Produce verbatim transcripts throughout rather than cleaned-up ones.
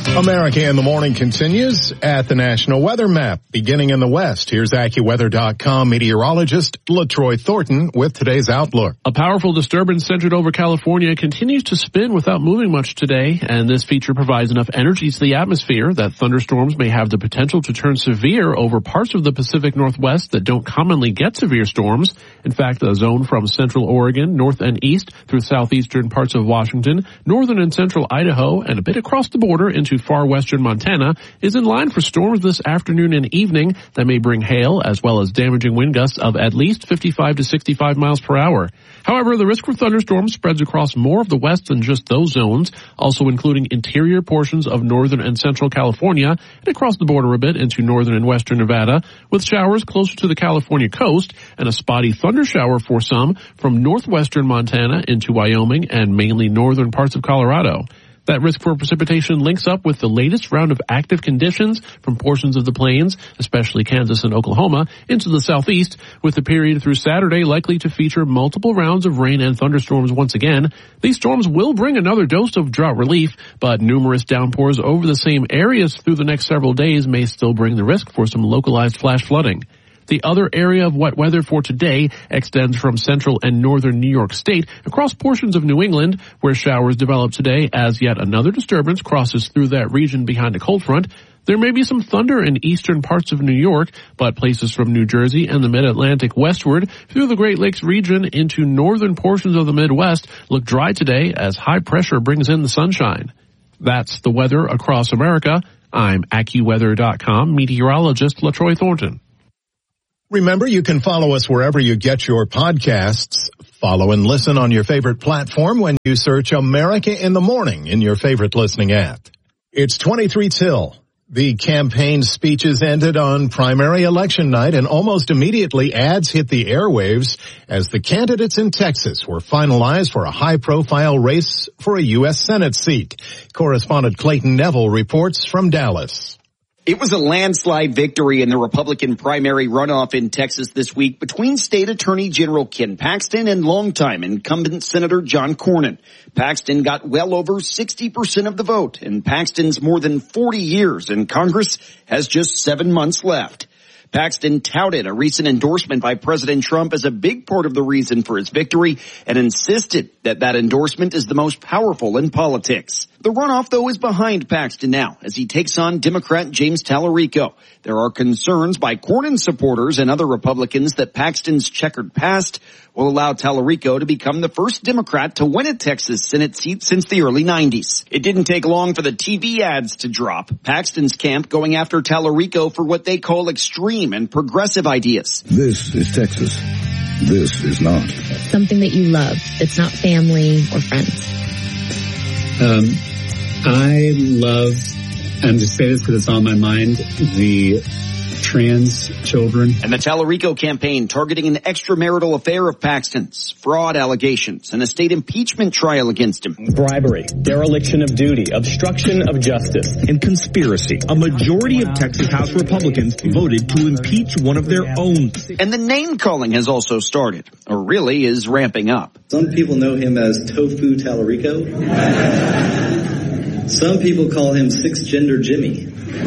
America in the Morning continues at the National Weather Map. Beginning in the west, here's AccuWeather dot com meteorologist LaTroy Thornton with today's outlook. A powerful disturbance centered over California continues to spin without moving much today, and this feature provides enough energy to the atmosphere that thunderstorms may have the potential to turn severe over parts of the Pacific Northwest that don't commonly get severe storms. In fact, a zone from central Oregon, north and east through southeastern parts of Washington, northern and central Idaho, and a bit across the border into far western Montana is in line for storms this afternoon and evening that may bring hail as well as damaging wind gusts of at least fifty-five to sixty-five miles per hour. However, the risk for thunderstorms spreads across more of the west than just those zones, also including interior portions of northern and central California and across the border a bit into northern and western Nevada, with showers closer to the California coast and a spotty thunder shower for some from northwestern Montana into Wyoming and mainly northern parts of Colorado. That risk for precipitation links up with the latest round of active conditions from portions of the plains, especially Kansas and Oklahoma, into the southeast, with the period through Saturday likely to feature multiple rounds of rain and thunderstorms once again. These storms will bring another dose of drought relief, but numerous downpours over the same areas through the next several days may still bring the risk for some localized flash flooding. The other area of wet weather for today extends from central and northern New York State across portions of New England, where showers develop today as yet another disturbance crosses through that region behind a cold front. There may be some thunder in eastern parts of New York, but places from New Jersey and the mid-Atlantic westward through the Great Lakes region into northern portions of the Midwest look dry today as high pressure brings in the sunshine. That's the weather across America. I'm AccuWeather dot com meteorologist LaTroy Thornton. Remember, you can follow us wherever you get your podcasts. Follow and listen on your favorite platform when you search America in the Morning in your favorite listening app. It's twenty-three till. The campaign speeches ended on primary election night, and almost immediately ads hit the airwaves as the candidates in Texas were finalized for a high-profile race for a U S Senate seat. Correspondent Clayton Neville reports from Dallas. It was a landslide victory in the Republican primary runoff in Texas this week between State Attorney General Ken Paxton and longtime incumbent Senator John Cornyn. Paxton got well over sixty percent of the vote, and Paxton's more than forty years in Congress has just seven months left. Paxton touted a recent endorsement by President Trump as a big part of the reason for his victory and insisted that that endorsement is the most powerful in politics. The runoff, though, is behind Paxton now as he takes on Democrat James Tallarico. There are concerns by Cornyn supporters and other Republicans that Paxton's checkered past will allow Tallarico to become the first Democrat to win a Texas Senate seat since the early nineties. It didn't take long for the T V ads to drop. Paxton's camp going after Tallarico for what they call extreme and progressive ideas. This is Texas. This is not. Something that you love. It's not family or friends. Um, I love, I'm just saying this because it's on my mind, the trans children. And the Tallarico campaign targeting an extramarital affair of Paxton's, fraud allegations, and a state impeachment trial against him. Bribery, dereliction of duty, obstruction of justice, and conspiracy. A majority of Texas House Republicans voted to impeach one of their own. And the name calling has also started, or really is ramping up. Some people know him as Tofu Tallarico. Some people call him Six-Gender Jimmy.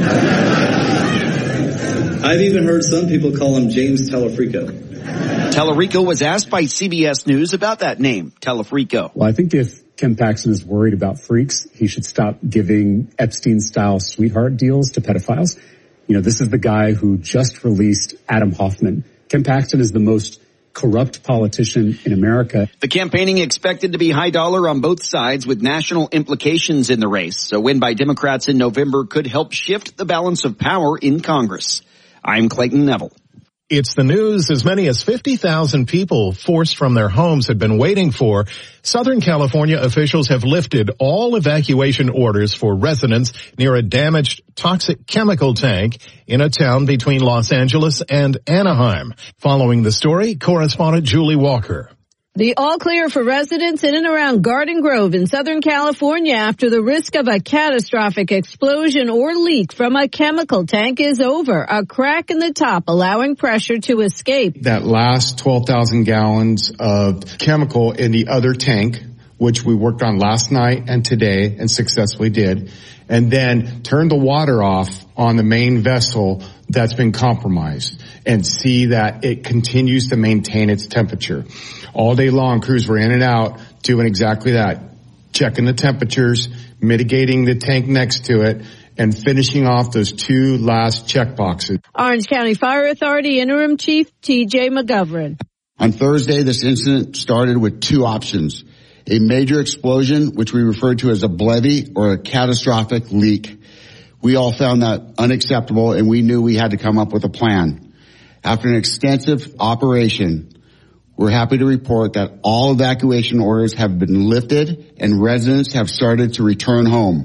I've even heard some people call him James Tallarico. Tallarico was asked by C B S News about that name, Tallarico. Well, I think if Ken Paxton is worried about freaks, he should stop giving Epstein-style sweetheart deals to pedophiles. You know, this is the guy who just released Adam Hoffman. Ken Paxton is the most corrupt politician in America. The campaigning expected to be high dollar on both sides with national implications in the race. A win by Democrats in November could help shift the balance of power in Congress. I'm Clayton Neville. It's the news as many as fifty thousand people forced from their homes had been waiting for. Southern California officials have lifted all evacuation orders for residents near a damaged toxic chemical tank in a town between Los Angeles and Anaheim. Following the story, correspondent Julie Walker. The all clear for residents in and around Garden Grove in Southern California after the risk of a catastrophic explosion or leak from a chemical tank is over. A crack in the top allowing pressure to escape. That last twelve thousand gallons of chemical in the other tank which we worked on last night and today and successfully did, and then turn the water off on the main vessel that's been compromised and see that it continues to maintain its temperature. All day long, crews were in and out doing exactly that, checking the temperatures, mitigating the tank next to it, and finishing off those two last check boxes. Orange County Fire Authority Interim Chief T J McGovern. On Thursday, this incident started with two options. A major explosion, which we refer to as a blevy, or a catastrophic leak. We all found that unacceptable, and we knew we had to come up with a plan. After an extensive operation, we're happy to report that all evacuation orders have been lifted and residents have started to return home.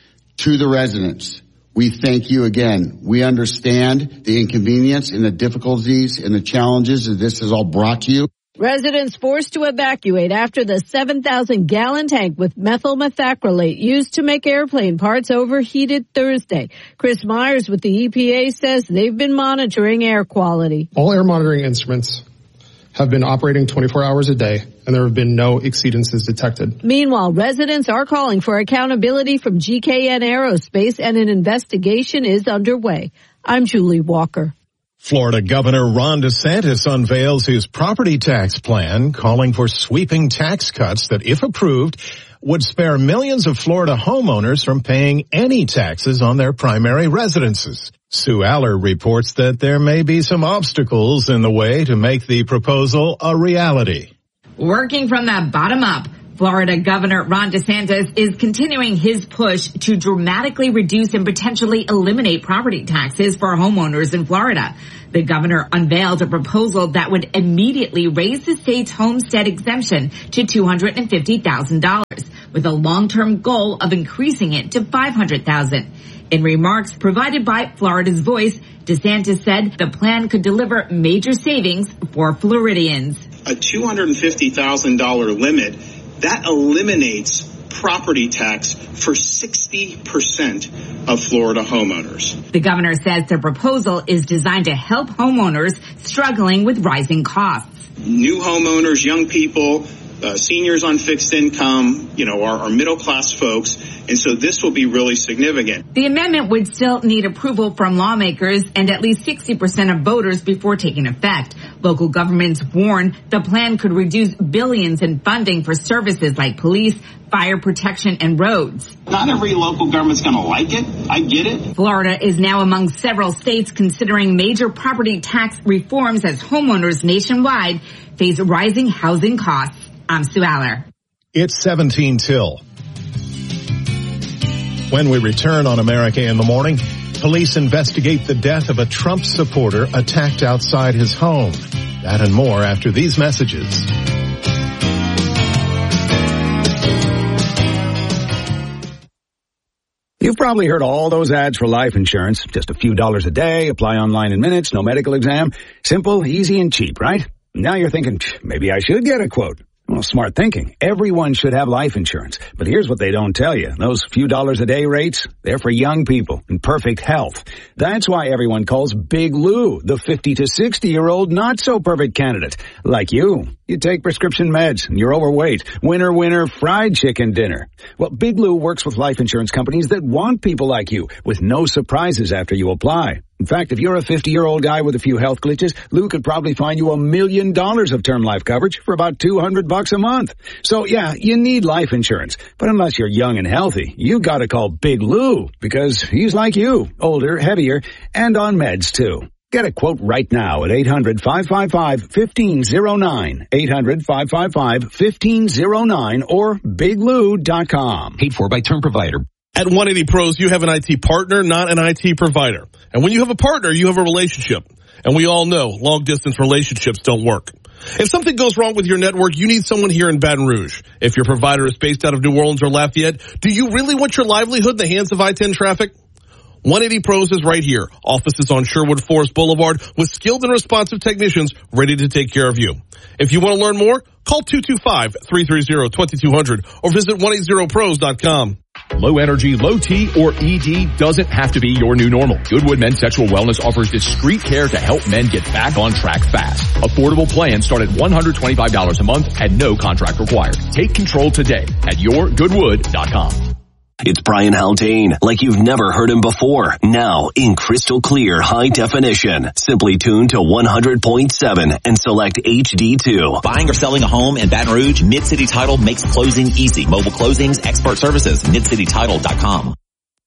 To the residents, we thank you again. We understand the inconvenience and the difficulties and the challenges that this has all brought to you. Residents forced to evacuate after the seven thousand gallon tank with methyl methacrylate used to make airplane parts overheated Thursday. Chris Myers with the E P A says they've been monitoring air quality. All air monitoring instruments have been operating twenty-four hours a day, and there have been no exceedances detected. Meanwhile, residents are calling for accountability from G K N Aerospace, and an investigation is underway. I'm Julie Walker. Florida Governor Ron DeSantis unveils his property tax plan, calling for sweeping tax cuts that, if approved, would spare millions of Florida homeowners from paying any taxes on their primary residences. Sue Aller reports that there may be some obstacles in the way to make the proposal a reality. Working from the bottom up, Florida Governor Ron DeSantis is continuing his push to dramatically reduce and potentially eliminate property taxes for homeowners in Florida. The governor unveiled a proposal that would immediately raise the state's homestead exemption to two hundred fifty thousand dollars, with a long-term goal of increasing it to five hundred thousand dollars. In remarks provided by Florida's Voice, DeSantis said the plan could deliver major savings for Floridians. A two hundred fifty thousand dollars limit, that eliminates property tax for sixty percent of Florida homeowners. The governor says the proposal is designed to help homeowners struggling with rising costs. New homeowners, young people, uh, seniors on fixed income, you know, our, our middle class folks. And so this will be really significant. The amendment would still need approval from lawmakers and at least sixty percent of voters before taking effect. Local governments warn the plan could reduce billions in funding for services like police, fire protection, and roads. Not every local government's going to like it. I get it. Florida is now among several states considering major property tax reforms as homeowners nationwide face rising housing costs. I'm Sue Aller. It's seventeen till. When we return on America in the Morning, police investigate the death of a Trump supporter attacked outside his home. That and more after these messages. You've probably heard all those ads for life insurance. Just a few dollars a day, apply online in minutes, no medical exam. Simple, easy, and cheap, right? Now you're thinking, maybe I should get a quote. Well, smart thinking. Everyone should have life insurance. But here's what they don't tell you. Those few dollars a day rates, they're for young people in perfect health. That's why everyone calls Big Lou the fifty to sixty year old not so perfect candidate. Like you. You take prescription meds and you're overweight. Winner, winner, fried chicken dinner. Well, Big Lou works with life insurance companies that want people like you with no surprises after you apply. In fact, if you're a fifty-year-old guy with a few health glitches, Lou could probably find you a million dollars of term life coverage for about two hundred bucks a month. So yeah, you need life insurance. But unless you're young and healthy, you gotta call Big Lou because he's like you, older, heavier, and on meds too. Get a quote right now at eight hundred, five five five, one five zero nine, eight hundred, five five five, one five zero nine or big lou dot com. Paid for by Term Provider. At one eighty Pros, you have an I T partner, not an I T provider. And when you have a partner, you have a relationship. And we all know long-distance relationships don't work. If something goes wrong with your network, you need someone here in Baton Rouge. If your provider is based out of New Orleans or Lafayette, do you really want your livelihood in the hands of I ten traffic? one eighty Pros is right here. Offices on Sherwood Forest Boulevard with skilled and responsive technicians ready to take care of you. If you want to learn more, call two two five, three three zero, two two zero zero or visit one eighty pros dot com. Low energy, low T, or E D doesn't have to be your new normal. Goodwood Men's Sexual Wellness offers discreet care to help men get back on track fast. Affordable plans start at one hundred twenty-five dollars a month and no contract required. Take control today at your goodwood dot com. It's Brian Haldane, like you've never heard him before. Now in crystal clear high definition. Simply tune to one hundred point seven and select H D two. Buying or selling a home in Baton Rouge, Mid-City Title makes closing easy. Mobile closings, expert services, mid city title dot com.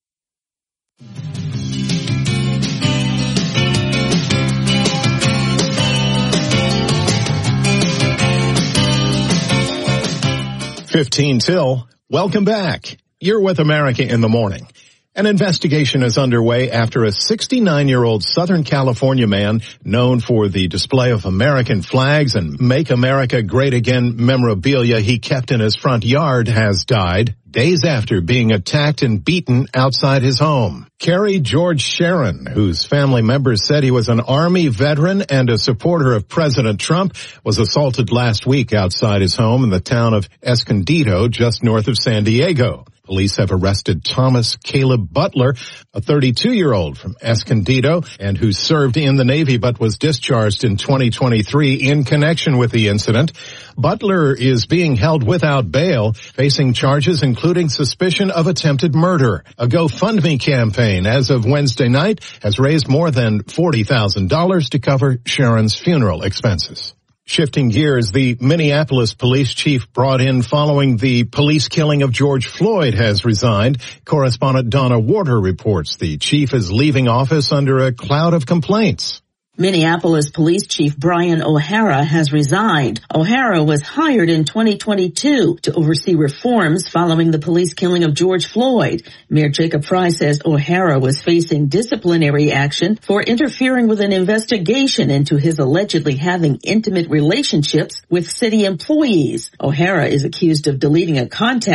fifteen till. Welcome back. You're with America in the Morning. An investigation is underway after a sixty-nine-year-old Southern California man known for the display of American flags and Make America Great Again memorabilia he kept in his front yard has died days after being attacked and beaten outside his home. Kerry George Sharon, whose family members said he was an Army veteran and a supporter of President Trump, was assaulted last week outside his home in the town of Escondido, just north of San Diego. Police have arrested Thomas Caleb Butler, a thirty-two-year-old from Escondido and who served in the Navy but was discharged in twenty twenty-three in connection with the incident. Butler is being held without bail, facing charges including suspicion of attempted murder. A GoFundMe campaign as of Wednesday night has raised more than forty thousand dollars to cover Sharon's funeral expenses. Shifting gears, the Minneapolis police chief brought in following the police killing of George Floyd has resigned. Correspondent Donna Warder reports the chief is leaving office under a cloud of complaints. Minneapolis Police Chief Brian O'Hara has resigned. O'Hara was hired in twenty twenty-two to oversee reforms following the police killing of George Floyd. Mayor Jacob Fry says O'Hara was facing disciplinary action for interfering with an investigation into his allegedly having intimate relationships with city employees. O'Hara is accused of deleting a contact